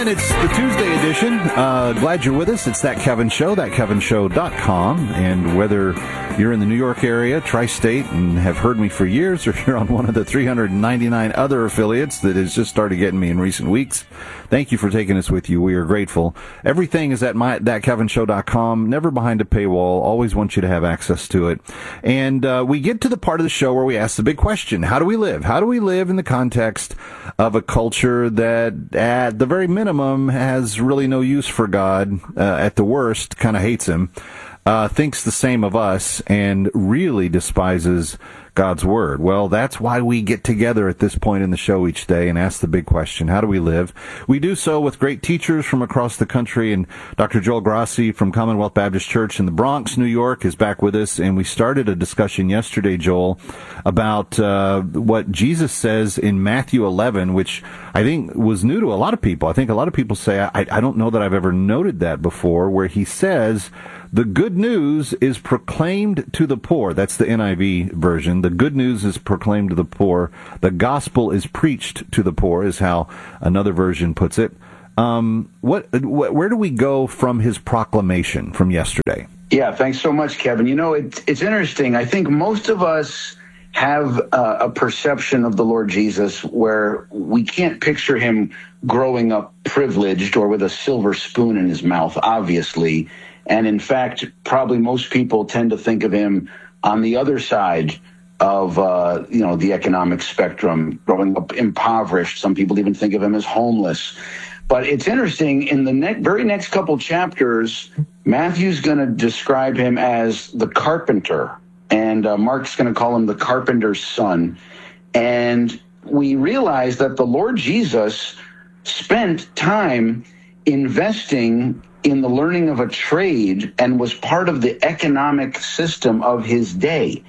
And it's the Tuesday edition. Glad you're with us. It's That Kevin Show, thatkevinshow.com. And whether you're in the New York area, tri-state, and have heard me for years, or you're on one of the 399 other affiliates that has just started getting me in recent weeks, thank you for taking us with you. We are grateful. Everything is at thatkevinshow.com, never behind a paywall. Always want you to have access to it. And we get to the part of the show where we ask the big question. How do we live? How do we live in the context of a culture that, at the very minimum, has really no use for God, at the worst, kind of hates him, thinks the same of us, and really despises God's Word? Well, that's why we get together at this point in the show each day and ask the big question, how do we live? We do so with great teachers from across the country, and Dr. Joel Grassi from Commonwealth Baptist Church in the Bronx, New York, is back with us, and we started a discussion yesterday, Joel, about what Jesus says in Matthew 11, which I think was new to a lot of people. I think a lot of people say, I don't know that I've ever noted that before, where he says, the good news is proclaimed to the poor. That's the NIV version. The good news is proclaimed to the poor. The gospel is preached to the poor, is how another version puts it. Where do we go from his proclamation from yesterday? Yeah, thanks so much, Kevin. You know, it's interesting. I think most of us have a perception of the Lord Jesus where we can't picture him growing up privileged or with a silver spoon in his mouth, obviously. And in fact, probably most people tend to think of him on the other side of, the economic spectrum, growing up impoverished. Some people even think of him as homeless. But it's interesting, in the very next couple chapters, Matthew's going to describe him as the carpenter, and Mark's going to call him the carpenter's son. And we realize that the Lord Jesus spent time investing in the learning of a trade and was part of the economic system of his day,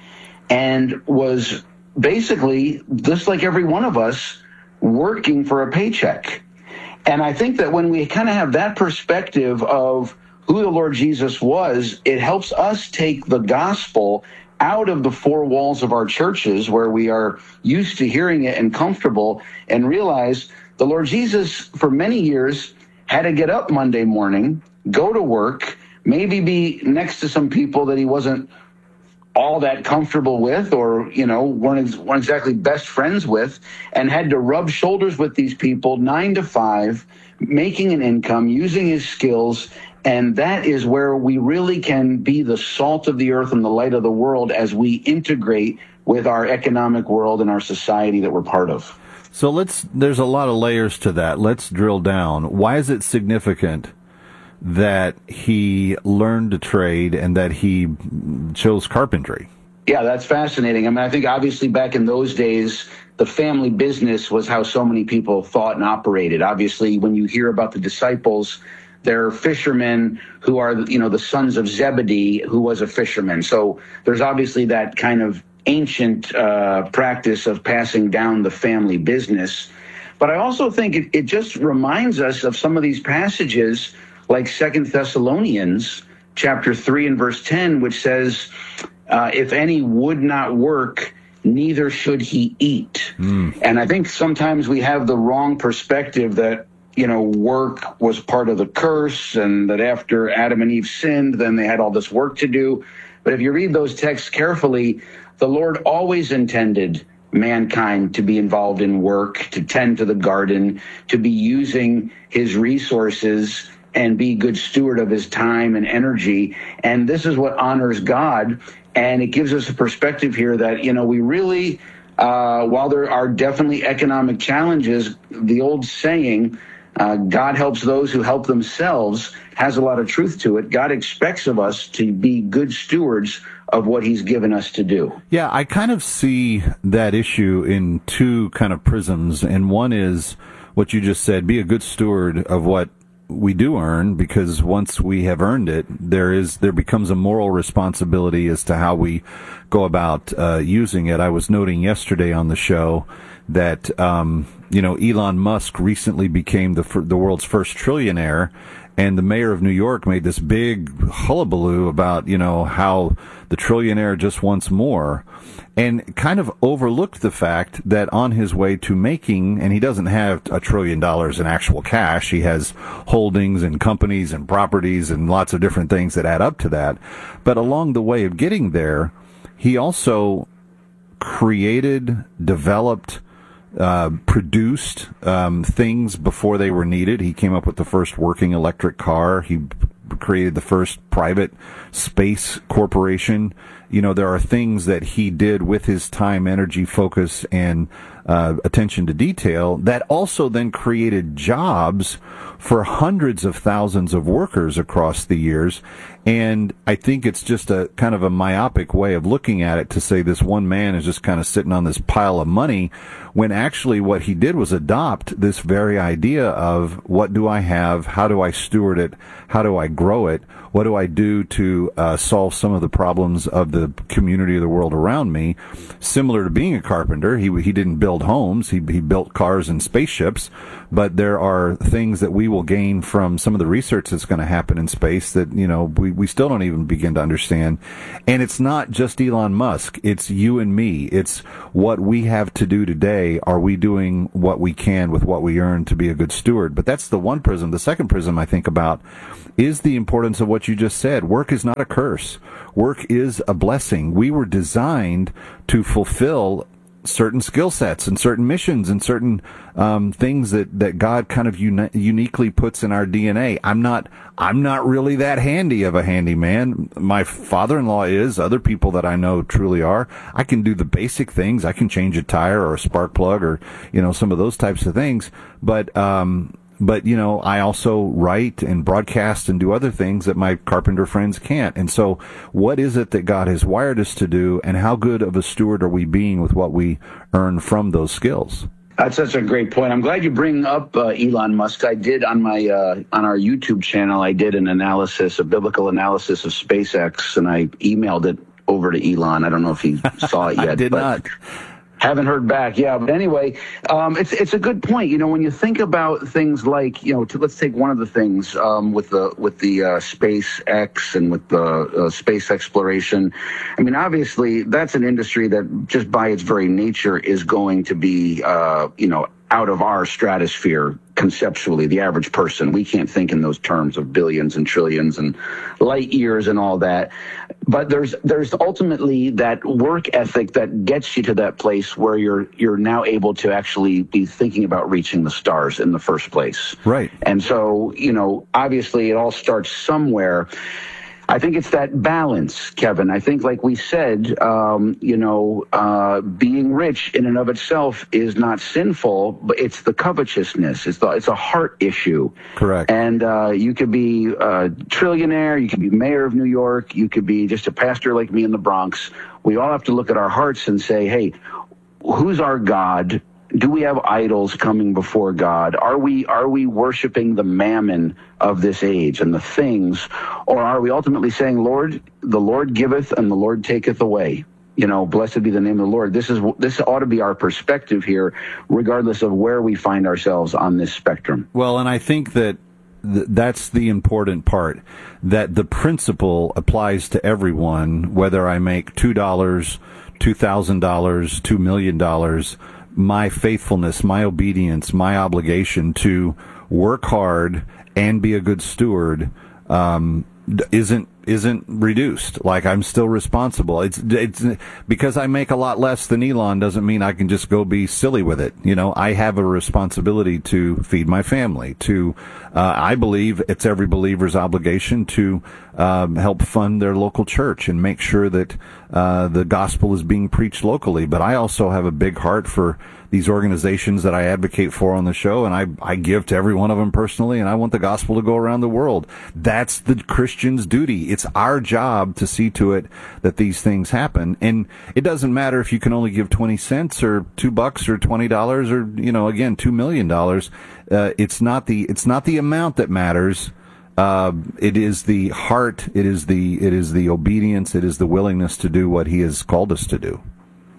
and was basically, just like every one of us, working for a paycheck. And I think that when we kind of have that perspective of who the Lord Jesus was, it helps us take the gospel out of the four walls of our churches where we are used to hearing it and comfortable, and realize the Lord Jesus for many years had to get up Monday morning, go to work, maybe be next to some people that he wasn't all that comfortable with, or, weren't exactly best friends with, and had to rub shoulders with these people 9 to 5, making an income, using his skills. And that is where we really can be the salt of the earth and the light of the world as we integrate with our economic world and our society that we're part of. So there's a lot of layers to that. Let's drill down. Why is it significant that he learned a trade and that he chose carpentry? Yeah, that's fascinating. I mean, I think obviously back in those days, the family business was how so many people thought and operated. Obviously, when you hear about the disciples, they're fishermen who are, the sons of Zebedee, who was a fisherman. So there's obviously that kind of ancient practice of passing down the family business. But I also think it just reminds us of some of these passages like 2 Thessalonians chapter 3 and verse 10, which says, if any would not work, neither should he eat. And I think sometimes we have the wrong perspective that, work was part of the curse, and that after Adam and Eve sinned, then they had all this work to do. But if you read those texts carefully, the Lord always intended mankind to be involved in work, to tend to the garden, to be using his resources and be good steward of his time and energy. And this is what honors God. And it gives us a perspective here that, we really, while there are definitely economic challenges, the old saying, God helps those who help themselves, has a lot of truth to it. God expects of us to be good stewards of what he's given us to do. Yeah, I kind of see that issue in two kind of prisms. And one is what you just said, be a good steward of what we do earn, because once we have earned it, there becomes a moral responsibility as to how we go about using it. I was noting yesterday on the show that Elon Musk recently became the world's first trillionaire, and the mayor of New York made this big hullabaloo about how the trillionaire just wants more, and kind of overlooked the fact that on his way to making, and he doesn't have $1 trillion in actual cash, he has holdings and companies and properties and lots of different things that add up to that, but along the way of getting there, he also created, developed, produced things before they were needed. He came up with the first working electric car. He created the first private space corporation. There are things that he did with his time, energy, focus, and attention to detail that also then created jobs for hundreds of thousands of workers across the years. And I think it's just a kind of a myopic way of looking at it to say this one man is just kind of sitting on this pile of money, when actually what he did was adopt this very idea of what do I have, how do I steward it, how do I grow it, what do I do to solve some of the problems of the community of the world around me. Similar to being a carpenter, he didn't build homes, he built cars and spaceships, but there are things that we will gain from some of the research that's going to happen in space that we still don't even begin to understand. And it's not just Elon Musk, it's you and me. It's what we have to do today. Are we doing what we can with what we earn to be a good steward? But that's the one prism. The second prism I think about is the importance of what you just said. Work is not a curse. Work is a blessing. We were designed to fulfill certain skill sets and certain missions and certain things that God kind of uniquely puts in our DNA. I'm not really that handy of a handyman. My father-in-law is. Other people that I know truly are. I can do the basic things. I can change a tire or a spark plug or some of those types of things. But I also write and broadcast and do other things that my carpenter friends can't. And so what is it that God has wired us to do, and how good of a steward are we being with what we earn from those skills? That's such a great point. I'm glad you bring up Elon Musk. I did on my on our YouTube channel, I did an analysis, a biblical analysis of SpaceX, and I emailed it over to Elon. I don't know if he saw it yet. I did not. Haven't heard back. Yeah, but anyway, it's a good point. When you think about things like, let's take one of the things with the SpaceX and with the space exploration. I mean, obviously, that's an industry that just by its very nature is going to be, out of our stratosphere conceptually. The average person, we can't think in those terms of billions and trillions and light years and all that. But there's ultimately that work ethic that gets you to that place where you're now able to actually be thinking about reaching the stars in the first place. Right. And so, obviously it all starts somewhere. I think it's that balance, Kevin. I think, like we said, being rich in and of itself is not sinful, but it's the covetousness. It's a heart issue. Correct. And you could be a trillionaire, you could be mayor of New York, you could be just a pastor like me in the Bronx. We all have to look at our hearts and say, hey, who's our God? Do we have idols coming before God? Are we worshiping the mammon of this age and the things? Or are we ultimately saying, Lord, the Lord giveth and the Lord taketh away? Blessed be the name of the Lord. This ought to be our perspective here, regardless of where we find ourselves on this spectrum. Well, and I think that that's the important part, that the principle applies to everyone, whether I make $2, $2,000, $2 million. My faithfulness, my obedience, my obligation to work hard and be a good steward isn't reduced. Like, I'm still responsible. It's because I make a lot less than Elon doesn't mean I can just go be silly with it. I have a responsibility to feed my family, I believe it's every believer's obligation to help fund their local church and make sure that the gospel is being preached locally. But I also have a big heart for these organizations that I advocate for on the show, and I give to every one of them personally, and I want the gospel to go around the world. That's the Christian's duty. It's our job to see to it that these things happen. And it doesn't matter if you can only give 20 cents or $2 or $20 or, again, $2 million. It's not the amount that matters. It is the heart. It is the obedience. It is the willingness to do what he has called us to do.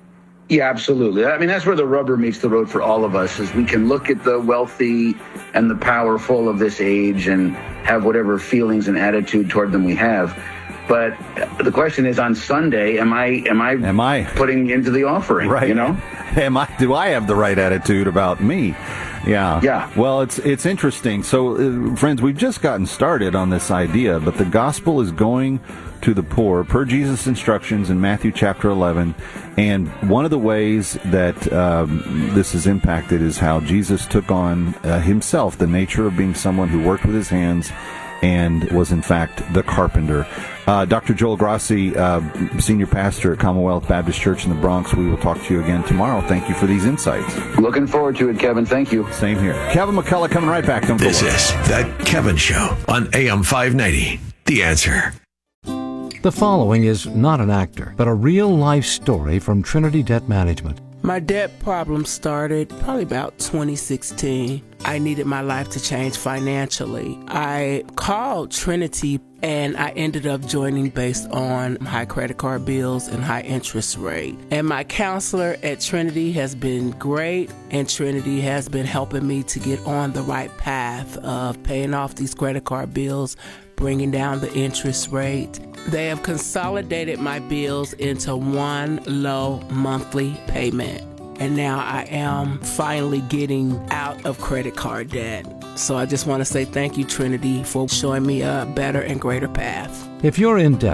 Yeah, absolutely. I mean, that's where the rubber meets the road for all of us, is we can look at the wealthy and the powerful of this age and have whatever feelings and attitude toward them we have. But the question is, on Sunday, am I putting into the offering? Right. You know? Do I have the right attitude about me? Yeah. Yeah. Well, it's interesting. So, friends, we've just gotten started on this idea, but the gospel is going to the poor per Jesus' instructions in Matthew chapter 11. And one of the ways that this is impacted is how Jesus took on himself the nature of being someone who worked with his hands and was, in fact, the carpenter. Dr. Joel Grassi, senior pastor at Commonwealth Baptist Church in the Bronx. We will talk to you again tomorrow. Thank you for these insights. Looking forward to it, Kevin. Thank you. Same here. Kevin McCullough coming right back. Don't go away. This is The Kevin Show on AM 590. The Answer. The following is not an actor, but a real-life story from Trinity Debt Management. My debt problem started probably about 2016. I needed my life to change financially. I called Trinity and I ended up joining based on high credit card bills and high interest rate. And my counselor at Trinity has been great, and Trinity has been helping me to get on the right path of paying off these credit card bills, bringing down the interest rate. They have consolidated my bills into one low monthly payment. And now I am finally getting out of credit card debt. So I just want to say thank you, Trinity, for showing me a better and greater path. If you're in debt